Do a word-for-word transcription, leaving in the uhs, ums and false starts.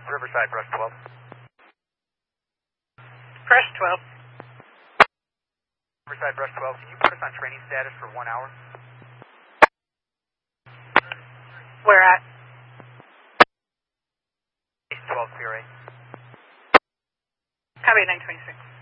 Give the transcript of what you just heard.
Riverside, Brush twelve. Brush twelve. Riverside, Brush twelve, can you put us on training status for one hour? Where at? twelve, P R A. Copy nine twenty-six.